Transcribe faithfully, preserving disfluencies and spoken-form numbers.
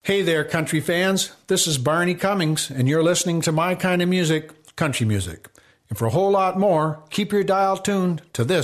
Hey there, country fans. This is Barney Cummings, and you're listening to my kind of music, country music. And for a whole lot more, keep your dial tuned to this